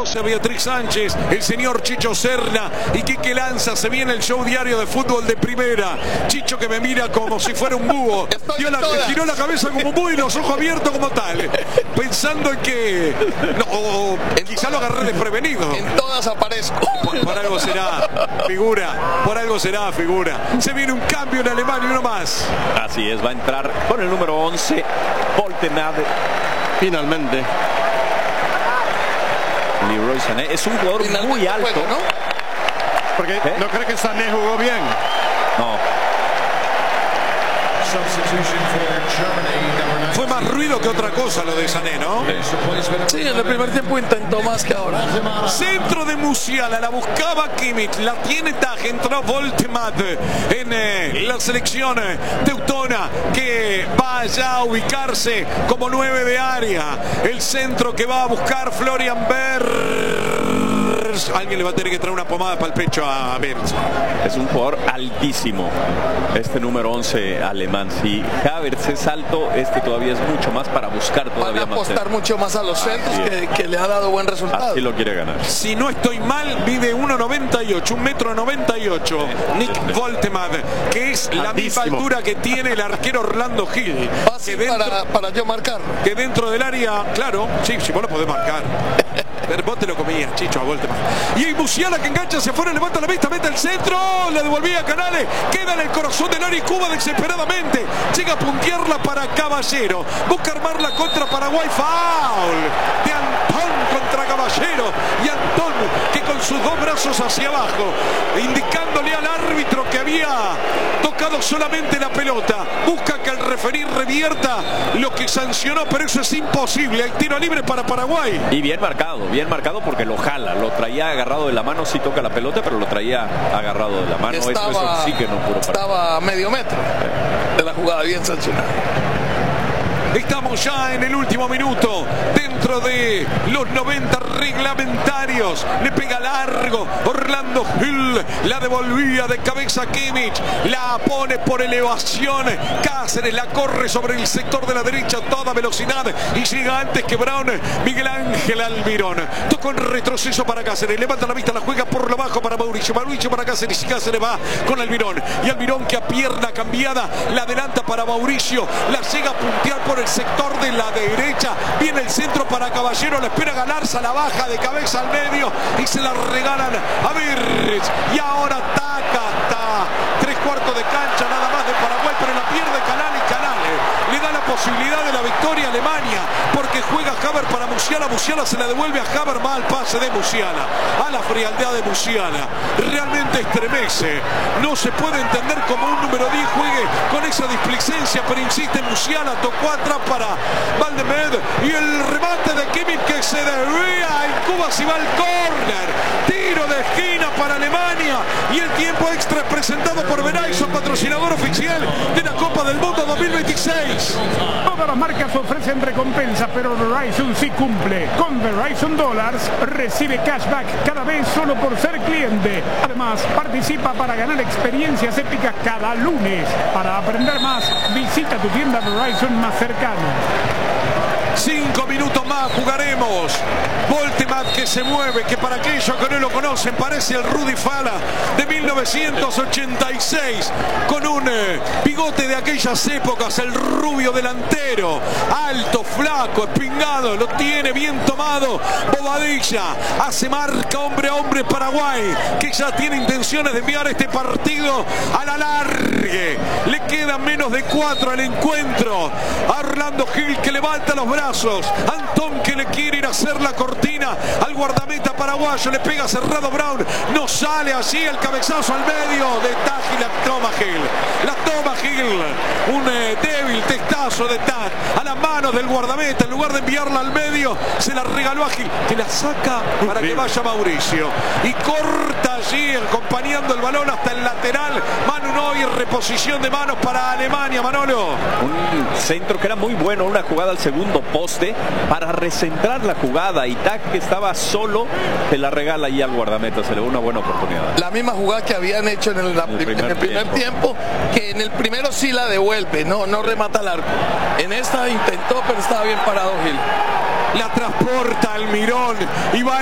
José Beatriz Sánchez, el señor Chicho Serna y Quique Lanza. Se viene el show diario de fútbol de primera. Chicho que me mira como si fuera un búho. Giró la cabeza como un búho y los ojos abiertos como tal. Pensando en que... No, quizá lo agarré desprevenido. En todas aparezco. Por algo será figura. Por algo será figura. Se viene un cambio en Alemania, uno más. Así es, va a entrar con el número 11, Voltemad. Finalmente. Leroy Sané es un jugador muy alto, ¿no? Porque ¿no cree que Sané jugó bien? No. Fue más ruido que otra cosa lo de Sané, ¿no? Sí, en el primer tiempo intentó más que ahora. Centro de Musiala, la buscaba Kimmich, la tiene Taj, entró Voltemad en la selección teutona que va ya a ubicarse como 9 de área. El centro que va a buscar Florian Wirtz. Alguien le va a tener que traer una pomada para el pecho a Wirtz. Es un jugador altísimo, este número 11 alemán. Si Havertz es alto, este todavía es mucho más para buscar todavía Van a más. apostar mucho más a los centros que le ha dado buen resultado. Así lo quiere ganar. Si no estoy mal, mide 1,98, 1,98 m. Nick Voltemad, que es la misma altura que tiene el arquero Orlando Gil. Fácil para yo marcar. Que dentro del área, claro, sí, vos lo podés marcar. Pero vos te lo comías, Chicho, a Voltemad. Y hay Musiala que engancha hacia afuera, levanta la vista, mete el centro, le devolvía a Canales, queda en el corazón del área y Cuba desesperadamente. Llega a puntearla para Caballero. Busca armar la contra Paraguay. Foul de Antón contra Caballero. Y Antón que con sus dos brazos hacia abajo, indicándole al árbitro que había tocado solamente la pelota. Busca que el referí revierta lo que sancionó, pero eso es imposible. Hay tiro libre para Paraguay. Y bien marcado porque lo jala, lo traía agarrado de la mano, sí toca la pelota, pero lo traía agarrado de la mano. Eso es oxígeno puro. Estaba a medio metro de la jugada, bien sancionada. Estamos ya en el último minuto, dentro de los 90 reglamentarios. Le pega largo Orlando Gil, la devolvía de cabeza Kimmich, la pone por elevación. Cáceres la corre sobre el sector de la derecha a toda velocidad y llega antes que Brown. Miguel Ángel Almirón tocó en retroceso para Cáceres, levanta la vista, la juega por lo bajo para Mauricio para Cáceres y Cáceres va con Almirón. Y Almirón que a pierna cambiada la adelanta para Mauricio, la llega a puntear por el sector de la derecha. Viene el centro para Caballero, la espera Galarza, la baja de cabeza al medio y se la regalan a Wirtz. Y ahora ataca hasta 3/4 de cancha nada más de Paraguay, pero la pierde Canales. Le da la posibilidad de la victoria a Alemania porque juega Havertz para Musiala. Musiala se la devuelve a Havertz, va al pase de Musiala, a la frialdad de Musiala. Realmente estremece. No se puede entender cómo un número 10 juegue con esa displicencia, pero insiste Musiala, tocó atrás para Voltemad y el remate de Kimmich que se desvía. En Cuba se va al córner. Tiro de esquina para Alemania y el tiempo extra es presentado por Verizon, patrocinador oficial de la Copa del Mundo 2026. Todas las marcas ofrecen recompensas, pero Verizon sí cumple. Con Verizon Dollars recibe cashback cada vez solo por ser cliente. Además, participa para ganar experiencias épicas cada lunes. Para aprender más, visita tu tienda Verizon más cercana. 5 minutos más jugaremos. Voltemad que se mueve, que para aquellos que no lo conocen parece el Rudy Fala de 1986, con un bigote de aquellas épocas, el rubio delantero, alto, flaco, espingado, lo tiene bien tomado. Bobadilla hace marca hombre a hombre Paraguay, que ya tiene intenciones de enviar este partido a la largue. Le quedan menos de 4 al encuentro. A Orlando Gil que levanta los brazos. Antón que le quiere ir a hacer la cortina al guardameta paraguayo, le pega cerrado Brown, no sale allí el cabezazo al medio de Taj y la toma Gil, un débil testazo de Taj a las manos del guardameta. En lugar de enviarla al medio, se la regaló a Gil, que la saca para que vaya Mauricio y corta allí acompañando el balón hasta el lateral. Manu Neuer, reposición de manos para Alemania. Manolo, un centro que era muy bueno, una jugada al segundo poste para recentrar la jugada y Taj, que estaba solo, se la regala ahí al guardameta. Se le da una buena oportunidad. La misma jugada que habían hecho en el primer tiempo, que en el primero sí la devuelve, no remata al arco. En esta intentó, pero estaba bien parado Gil. La transporta Almirón y va